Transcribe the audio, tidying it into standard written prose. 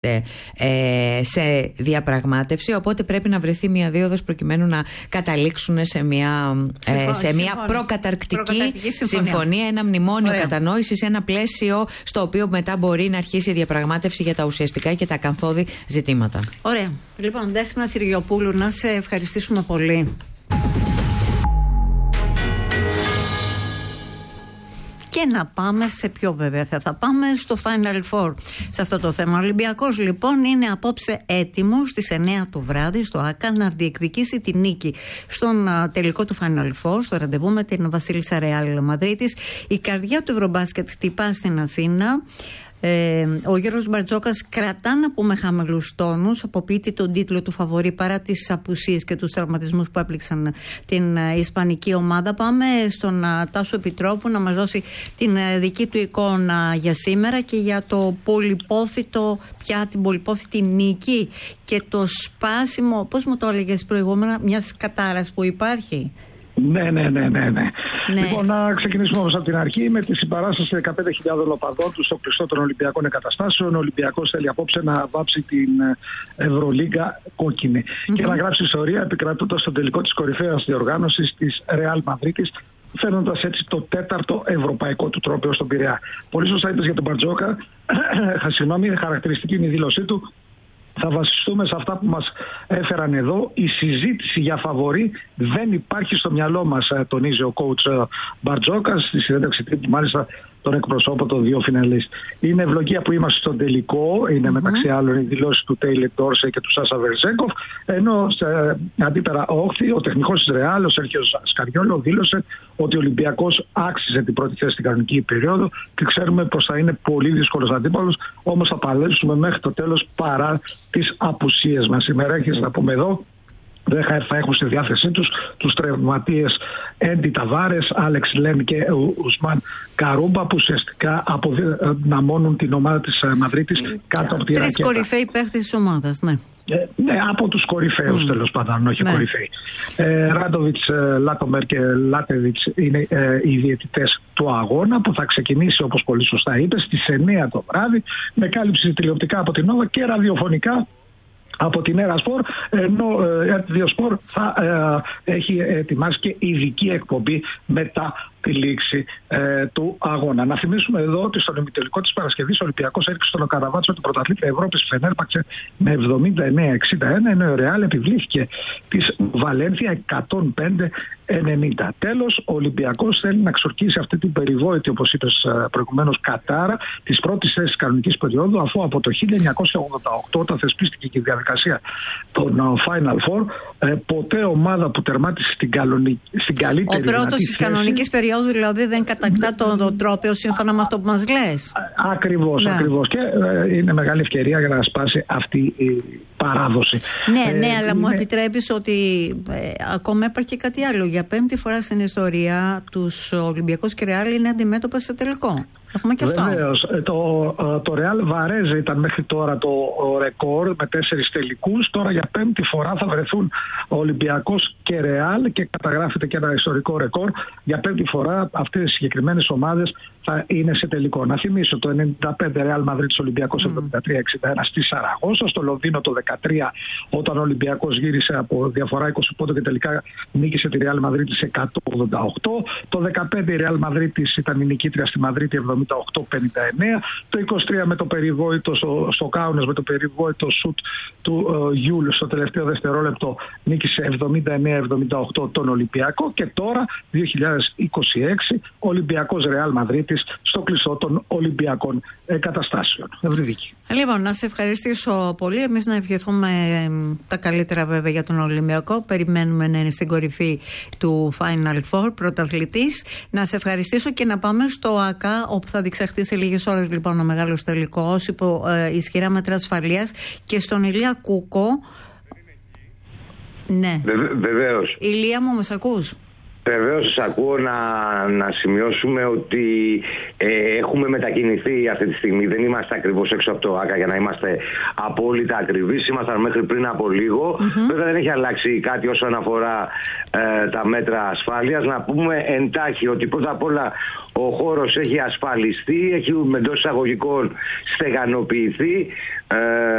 σε διαπραγμάτευση, οπότε πρέπει να βρεθεί μια δίωδος προκειμένου να καταλήξουν σε μια προκαταρκτική συμφωνία, ένα μνημόνιο κατανόησης, ένα πλαίσιο στο οποίο μετά μπορεί να αρχίσει η διαπραγμάτευση για τα ουσιαστικά και τα ακαθόδη ζητήματα. Ωραία. Λοιπόν, Δέσποινα Συριοπούλου, να σε ευχαριστήσουμε πολύ. Και να πάμε σε ποιο βέβαια θα πάμε στο Final Four σε αυτό το θέμα. Ο Ολυμπιακός λοιπόν είναι απόψε έτοιμος στις 9 το βράδυ στο ΆΚΑ να διεκδικήσει τη νίκη στον τελικό του Final Four, στο ραντεβού με την Βασίλισσα Ρεάλ Μαδρίτης. Η καρδιά του Ευρωμπάσκετ χτυπά στην Αθήνα. Ο Γιώργος Μπαρτζόκας κρατά, να πούμε, χαμηλούς τόνους, αποποιείται τον τίτλο του φαβορί παρά τις απουσίες και τους τραυματισμούς που έπληξαν την ισπανική ομάδα. Πάμε στον Τάσο Επιτρόπου να μας δώσει την δική του εικόνα για σήμερα και για το πολυπόθητο, πια την πολυπόθητη νίκη και το σπάσιμο, πώς μου το έλεγες προηγούμενα, μιας κατάρας που υπάρχει. Ναι. Λοιπόν, να ξεκινήσουμε όμως από την αρχή με τη συμπαράσταση 15.000 οπαδών του στο κλειστό των Ολυμπιακών εγκαταστάσεων. Ο Ολυμπιακός θέλει απόψε να βάψει την Ευρωλίγκα κόκκινη και να γράψει ιστορία επικρατώντας τον τελικό της κορυφαίας διοργάνωσης της Ρεάλ Μαδρίτης, φέρνοντας έτσι το 4ο ευρωπαϊκό του τρόπαιο στον Πειραιά. Πολύ σωστά είπες για τον Μπαρτζόκα. Χαρακτηριστική είναι η δήλωσή του. Θα βασιστούμε σε αυτά που μας έφεραν εδώ. Η συζήτηση για φαβορί δεν υπάρχει στο μυαλό μας, τονίζει ο coach Μπαρτζόκας στη συνέντευξη τύπου, μάλιστα τον εκπροσώπο των δύο φιναλίστ. Είναι ευλογία που είμαστε στον τελικό, είναι μεταξύ άλλων οι δηλώσεις του Τέιλερ Ντόρσεϊ και του Σάσα Βερζέγκοφ, ενώ αντίπερα όχθη ο τεχνικός της Ρεάλ, ο Σέρχιο Σκαριόλο, δήλωσε ότι ο Ολυμπιακός άξιζε την πρώτη θέση στην κανονική περίοδο και ξέρουμε πως θα είναι πολύ δύσκολος αντίπαλος, όμως θα παλέψουμε μέχρι το τέλος παρά τις απουσίες μας. Σήμερα έχεις να πούμε εδώ, δεν θα έχουν στη διάθεσή τους τραυματίες Έντι Ταβάρες, Άλεξ Λεν και Ουσμάν Καρούμπα, που ουσιαστικά αποδυναμώνουν την ομάδα της Μαδρίτης κάτω από τη ρακέτα. Τρεις κορυφαίοι παίχτες της ομάδας, ναι. Ναι, από τους κορυφαίους τέλος πάντων, όχι κορυφαίοι. Ράντοβιτς, Λάτομερ και Λάτεβιτς είναι οι διαιτητές του αγώνα, που θα ξεκινήσει, όπως πολύ σωστά είπες, στις 9 το βράδυ, με κάλυψη τηλεοπτικά από την Νόβα και ραδιοφωνικά από την Έρα Σπορ, ενώ η Διοσπορ θα έχει ετοιμάσει και ειδική εκπομπή μετά τη λήξη του αγώνα. Να θυμίσουμε εδώ ότι στον ημιτελικό της Παρασκευής ο Ολυμπιακός έριξε στον Καραβάτσο την πρωταθλήτρια Ευρώπης Φενέρμπαξε με 79-61, ενώ η Ρεάλ επιβλήθηκε της Βαλένθια 105-90. Τέλος, ο Ολυμπιακός θέλει να ξορκίσει αυτή την περιβόητη, όπως είπες προηγουμένως, κατάρα της πρώτης θέσης κανονικής περίοδου, αφού από το 1988, όταν θεσπίστηκε και η διαδικασία των Final Four, ποτέ ομάδα που τερμάτισε στην καλύτερη. Ο πρώτος της κανονικής περίοδου δηλαδή δεν κατακτά το τρόπαιο σύμφωνα με αυτό που μας λες. Ακριβώς. Και είναι μεγάλη ευκαιρία για να σπάσει αυτή η παράδοση. Ναι, αλλά μου επιτρέπεις ότι ακόμα υπάρχει και κάτι άλλο. Για 5η φορά στην ιστορία τους Ολυμπιακούς και Ρεάλ είναι αντιμέτωπα σε τελικό. Έχουμε και αυτό. Βεβαίως. Το Ρεάλ Βαρέζε ήταν μέχρι τώρα το ρεκόρ με 4 τελικούς. Τώρα για 5η φορά θα βρεθούν ο Ολυμπιακός και Ρεάλ και καταγράφεται και ένα ιστορικό ρεκόρ. Για 5η φορά αυτές οι συγκεκριμένες ομάδες θα είναι σε τελικό. Να θυμίσω το 95 Ρεάλ Μαδρίτης Ολυμπιακός 73-61 στη Σαραγώσα. Στο Λονδίνο το 13 όταν ο Ολυμπιακός γύρισε από διαφορά 20 πόντων και τελικά νίκησε τη Ρεάλ Μαδρίτης 188. Το 15 η Ρεάλ Μαδρίτης ήταν η νικήτρια στη Μαδρίτη 78-59. Το 23 με το περιβόητο στο Κάουνας με το περιβόητο σουτ του Γιούλ στο τελευταίο δευτερόλεπτο νίκησε 79-78 τον Ολυμπιακό. Και τώρα 2026 Ολυμπιακός Ρεάλ Μαδρίτης στο κλειστό των Ολυμπιακών εγκαταστάσεων. Ευρυδίκη. Λοιπόν, να σε ευχαριστήσω πολύ. Εμείς να ευχηθούμε τα καλύτερα βέβαια για τον Ολυμπιακό. Περιμένουμε να είναι στην κορυφή του Final Four, πρωταθλητής. Να σε ευχαριστήσω και να πάμε στο ΆΚΑ, όπου θα διεξαχθεί σε λίγες ώρες λοιπόν ο μεγάλος τελικός υπό ισχυρά μέτρα ασφαλείας, και στον Ηλία Κούκο. Ναι. Βεβαίως. Ηλία μου, μας ακούς? Βεβαίως σας ακούω. Να σημειώσουμε ότι έχουμε μετακινηθεί αυτή τη στιγμή. Δεν είμαστε ακριβώς έξω από το ΆΚΑ για να είμαστε απόλυτα ακριβείς. Ήμασταν μέχρι πριν από λίγο. Βέβαια δεν έχει αλλάξει κάτι όσον αφορά τα μέτρα ασφάλειας. Να πούμε εντάχει ότι πρώτα απ' όλα ο χώρος έχει ασφαλιστεί, έχει εντός εισαγωγικών στεγανοποιηθεί.